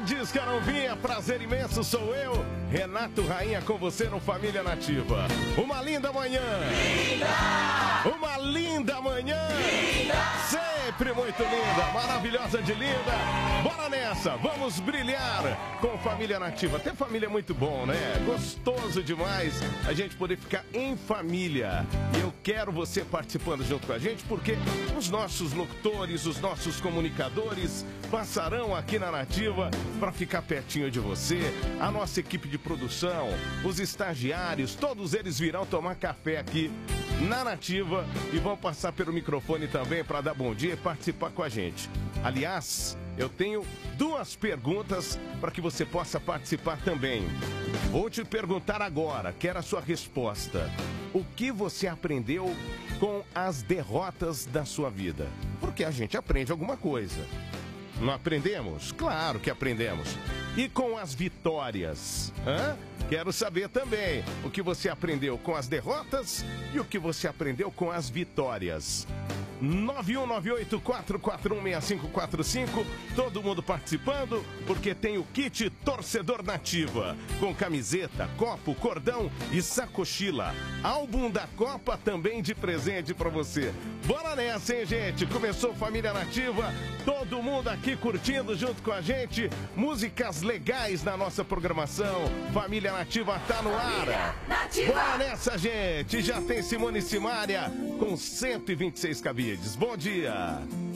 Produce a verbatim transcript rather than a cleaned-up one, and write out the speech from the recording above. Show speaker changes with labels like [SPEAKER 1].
[SPEAKER 1] diz que eu não vinha, prazer imenso, sou eu, Renato Rainha, com você no Família Nativa. Uma linda manhã! Linda! Uma linda manhã! Linda! Sempre muito linda, maravilhosa de linda. Bora nessa, vamos brilhar com Família Nativa. Ter família é muito bom, né? Gostoso demais a gente poder ficar em família. E eu quero você participando junto com a gente, porque os nossos locutores, os nossos comunicadores passarão aqui na Nativa para ficar pertinho de você. A nossa equipe de produção, os estagiários, todos eles virão tomar café aqui na Nativa e vão passar pelo microfone também para dar bom dia e participar com a gente. Aliás, eu tenho duas perguntas para que você possa participar também. Vou te perguntar agora, quero a sua resposta. O que você aprendeu com as derrotas da sua vida? Porque a gente aprende alguma coisa. Não aprendemos? Claro que aprendemos. E com as vitórias? Hã? Quero saber também o que você aprendeu com as derrotas e o que você aprendeu com as vitórias. nove um nove oito, quatro quatro um, seis cinco quatro cinco. Todo mundo participando, porque tem o kit Torcedor Nativa, com camiseta, copo, cordão e sacochila. Álbum da Copa também de presente pra você. Bora nessa, hein, gente? Começou Família Nativa, todo mundo aqui curtindo junto com a gente. Músicas legais na nossa programação. Família Nativa tá no ar. Bora nessa, gente! Já tem Simone Simaria com cento e vinte e seis cabides. Bom dia!